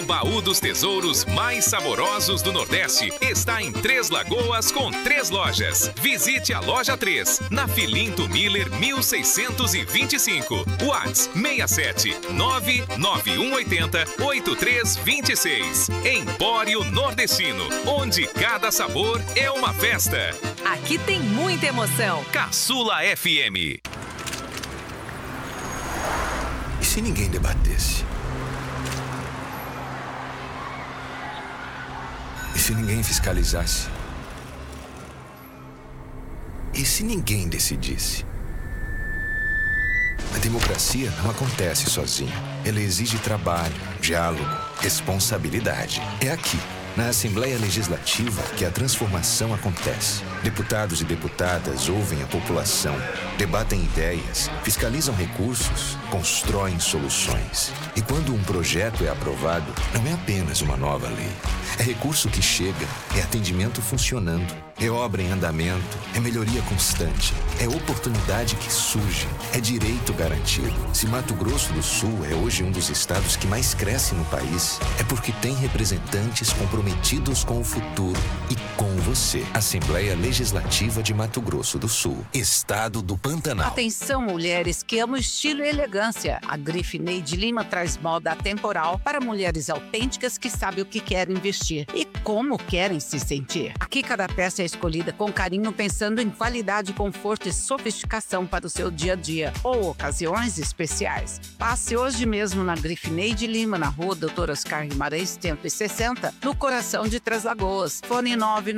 baú dos tesouros mais saborosos do Nordeste está em Três Lagoas com 3 lojas. Visite a loja 3, na Filinto Miller 1625. Whats 67 99180 8326. Empório Nordestino, onde cada sabor é uma festa. Aqui tem muita emoção. Caçula FM. E se ninguém debatesse? E se ninguém fiscalizasse? E se ninguém decidisse? A democracia não acontece sozinha. Ela exige trabalho, diálogo, responsabilidade. É aqui, na Assembleia Legislativa, que a transformação acontece. Deputados e deputadas ouvem a população, debatem ideias, fiscalizam recursos, constroem soluções. E quando um projeto é aprovado, não é apenas uma nova lei. É recurso que chega, é atendimento funcionando, é obra em andamento, é melhoria constante, é oportunidade que surge, é direito garantido. Se Mato Grosso do Sul é hoje um dos estados que mais cresce no país, é porque tem representantes comprometidos com o futuro e com você. Assembleia Legislativa de Mato Grosso do Sul, Estado do Pantanal. Atenção, mulheres que amam estilo e elegância. A Grife Neide Lima traz moda atemporal para mulheres autênticas que sabem o que querem vestir e como querem se sentir. Aqui cada peça é escolhida com carinho pensando em qualidade, conforto e sofisticação para o seu dia a dia ou ocasiões especiais. Passe hoje mesmo na Grife Neide Lima, na rua Dr. Oscar Guimarães 160, no coração de Três Lagoas. Fone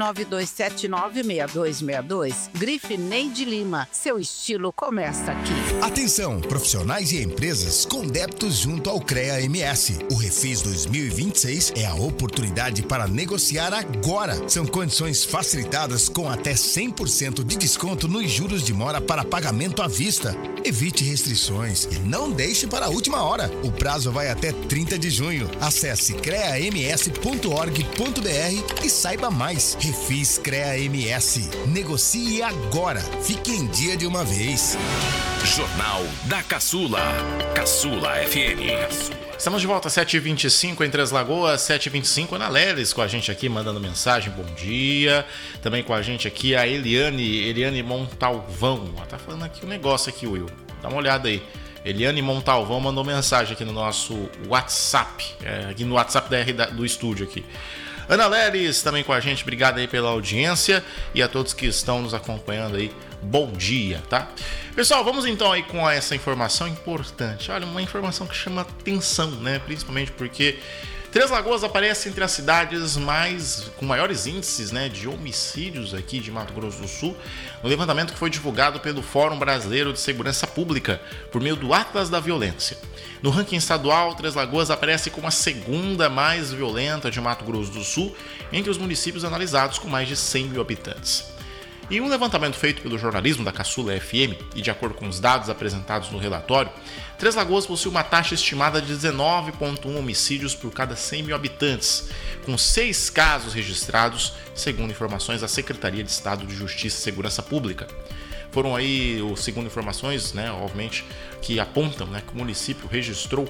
992796262. Grife Neide Lima, seu estilo começa aqui. Atenção, profissionais e empresas com débitos junto ao CREA-MS. O Refis 2026 é a oportunidade para negociar agora. São condições facilitadas com até 100% de desconto nos juros de mora para pagamento à vista. Evite restrições e não deixe para a última hora. O prazo vai até 30 de junho. Acesse creams.org.br e saiba mais. Refis CREA-MS. Negocie agora. Fique em dia de uma vez. Jornal da Caçula. Caçula FM. Estamos de volta, 7h25 em Três Lagoas, 7h25. Ana Leles com a gente aqui, mandando mensagem, bom dia. Também com a gente aqui a Eliane Montalvão. Ela tá falando aqui um negócio aqui, Will. Dá uma olhada aí. Eliane Montalvão mandou mensagem aqui no nosso WhatsApp, aqui no WhatsApp do estúdio aqui. Ana Leles também com a gente, obrigado aí pela audiência e a todos que estão nos acompanhando aí, bom dia, tá? Pessoal, vamos então aí com essa informação importante. Olha, uma informação que chama atenção, né? Principalmente porque Três Lagoas aparece entre as cidades com maiores índices, né, de homicídios aqui de Mato Grosso do Sul, no levantamento que foi divulgado pelo Fórum Brasileiro de Segurança Pública, por meio do Atlas da Violência. No ranking estadual, Três Lagoas aparece como a segunda mais violenta de Mato Grosso do Sul, entre os municípios analisados com mais de 100 mil habitantes. Em um levantamento feito pelo jornalismo da Caçula FM, e de acordo com os dados apresentados no relatório, Três Lagoas possui uma taxa estimada de 19,1 homicídios por cada 100 mil habitantes, com 6 casos registrados, segundo informações da Secretaria de Estado de Justiça e Segurança Pública. Foram aí, segundo informações, né, obviamente, que apontam, né, que o município registrou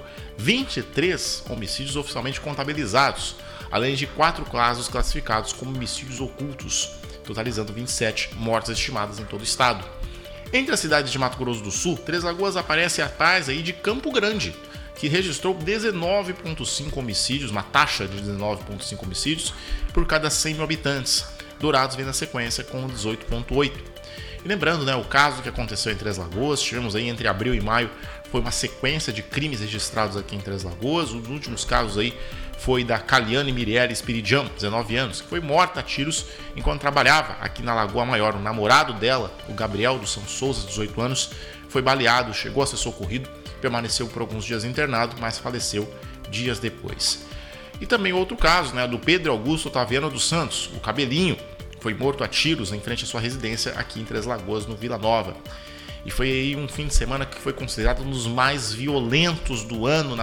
23 homicídios oficialmente contabilizados, além de 4 casos classificados como homicídios ocultos, totalizando 27 mortes estimadas em todo o estado. Entre as cidades de Mato Grosso do Sul, Três Lagoas aparece atrás aí de Campo Grande, que registrou 19,5 homicídios, uma taxa de 19,5 homicídios por cada 100 mil habitantes. Dourados vem na sequência com 18,8. E lembrando, né, o caso que aconteceu em Três Lagoas, tivemos aí entre abril e maio, foi uma sequência de crimes registrados aqui em Três Lagoas. Os últimos casos aí foi da Caliane Mirielle Espiridião, 19 anos, que foi morta a tiros enquanto trabalhava aqui na Lagoa Maior. O namorado dela, o Gabriel dos São Souza, 18 anos, foi baleado, chegou a ser socorrido, permaneceu por alguns dias internado, mas faleceu dias depois. E também outro caso, né, do Pedro Augusto Otaviano dos Santos, o Cabelinho, foi morto a tiros em frente à sua residência aqui em Três Lagoas, no Vila Nova. E foi aí um fim de semana que foi considerado um dos mais violentos do ano